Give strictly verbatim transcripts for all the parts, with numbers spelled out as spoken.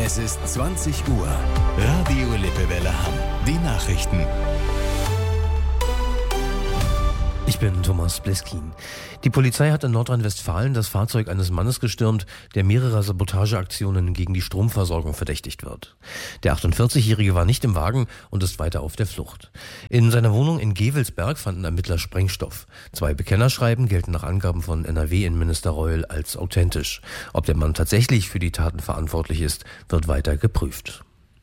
Es ist zwanzig Uhr. Radio Lippewelle Hamm. Die Nachrichten. Ich bin Thomas Bleskin. Die Polizei hat in Nordrhein-Westfalen das Fahrzeug eines Mannes gestürmt, der mehrerer Sabotageaktionen gegen die Stromversorgung verdächtigt wird. Der achtundvierzigjährige war nicht im Wagen und ist weiter auf der Flucht. In seiner Wohnung in Gevelsberg fanden Ermittler Sprengstoff. Zwei Bekennerschreiben gelten nach Angaben von N R W-Innenminister Reul als authentisch. Ob der Mann tatsächlich für die Taten verantwortlich ist, wird weiter geprüft.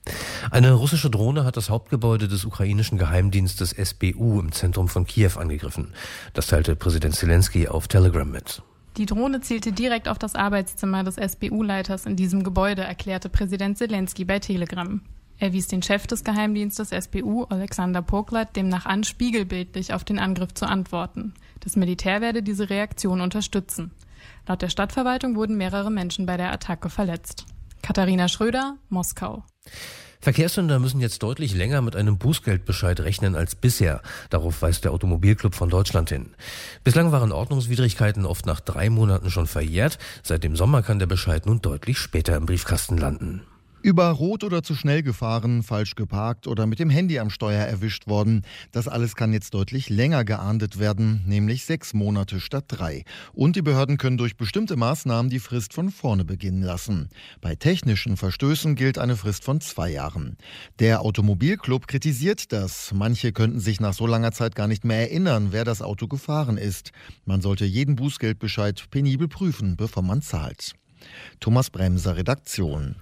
Eine russische Drohne hat das Hauptgebäude des ukrainischen Geheimdienstes S B U im Zentrum von Kiew angegriffen. Das teilte Präsident Zelensky auf Telegram mit. Die Drohne zielte direkt auf das Arbeitszimmer des S B U-Leiters in diesem Gebäude, erklärte Präsident Zelensky bei Telegram. Er wies den Chef des Geheimdienstes S B U, Alexander Poklat, demnach an, spiegelbildlich auf den Angriff zu antworten. Das Militär werde diese Reaktion unterstützen. Laut der Stadtverwaltung wurden mehrere Menschen bei der Attacke verletzt. Katharina Schröder, Moskau. Verkehrssünder müssen jetzt deutlich länger mit einem Bußgeldbescheid rechnen als bisher. Darauf weist der Automobilclub von Deutschland hin. Bislang waren Ordnungswidrigkeiten oft nach drei Monaten schon verjährt. Seit dem Sommer kann der Bescheid nun deutlich später im Briefkasten landen. Über Rot oder zu schnell gefahren, falsch geparkt oder mit dem Handy am Steuer erwischt worden. Das alles kann jetzt deutlich länger geahndet werden, nämlich sechs Monate statt drei. Und die Behörden können durch bestimmte Maßnahmen die Frist von vorne beginnen lassen. Bei technischen Verstößen gilt eine Frist von zwei Jahren. Der Automobilclub kritisiert das. Manche könnten sich nach so langer Zeit gar nicht mehr erinnern, wer das Auto gefahren ist. Man sollte jeden Bußgeldbescheid penibel prüfen, bevor man zahlt. Thomas Bremser, Redaktion.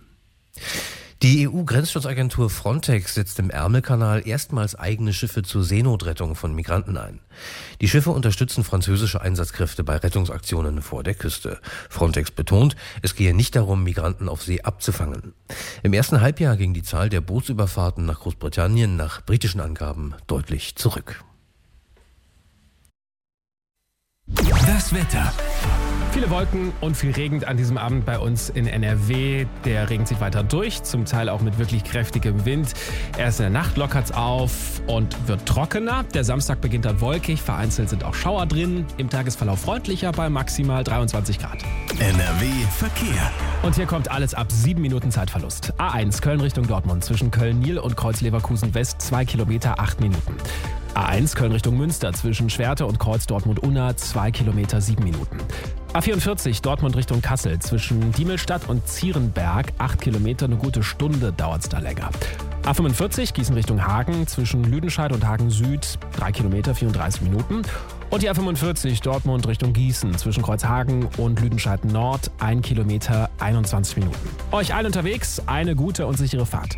Die E U-Grenzschutzagentur Frontex setzt im Ärmelkanal erstmals eigene Schiffe zur Seenotrettung von Migranten ein. Die Schiffe unterstützen französische Einsatzkräfte bei Rettungsaktionen vor der Küste. Frontex betont, es gehe nicht darum, Migranten auf See abzufangen. Im ersten Halbjahr ging die Zahl der Bootsüberfahrten nach Großbritannien nach britischen Angaben deutlich zurück. Das Wetter. Viele Wolken und viel Regen an diesem Abend bei uns in N R W. Der Regen zieht weiter durch, zum Teil auch mit wirklich kräftigem Wind. Erst in der Nacht lockert es auf und wird trockener. Der Samstag beginnt dann wolkig, vereinzelt sind auch Schauer drin. Im Tagesverlauf freundlicher bei maximal dreiundzwanzig Grad. N R W Verkehr. Und hier kommt alles ab sieben Minuten Zeitverlust. A eins Köln Richtung Dortmund zwischen Köln-Nil und Kreuz-Leverkusen West zwei Kilometer, acht Minuten. A eins Köln Richtung Münster zwischen Schwerte und Kreuz Dortmund-Unna zwei Kilometer, sieben Minuten. A vierundvierzig Dortmund Richtung Kassel zwischen Diemelstadt und Zierenberg acht Kilometer, eine gute Stunde dauert es da länger. A fünfundvierzig Gießen Richtung Hagen zwischen Lüdenscheid und Hagen Süd drei Kilometer, vierunddreißig Minuten. Und die A fünfundvierzig Dortmund Richtung Gießen zwischen Kreuzhagen und Lüdenscheid Nord ein Kilometer, einundzwanzig Minuten. Euch allen unterwegs eine gute und sichere Fahrt.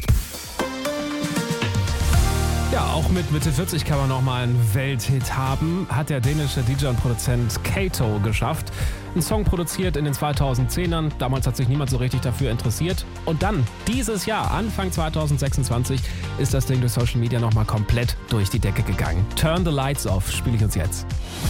Ja, auch mit Mitte vierzig kann man nochmal einen Welthit haben, hat der dänische D J und Produzent Kato geschafft. Ein Song produziert in den zweitausendzehnern, damals hat sich niemand so richtig dafür interessiert. Und dann, dieses Jahr, Anfang zweitausendsechsundzwanzig, ist das Ding durch Social Media nochmal komplett durch die Decke gegangen. Turn the Lights Off spiele ich uns jetzt.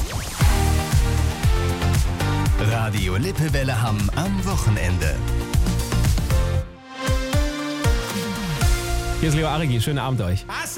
Radio Lippewelle Hamm am Wochenende. Hier ist Leo Arigi, schönen Abend euch.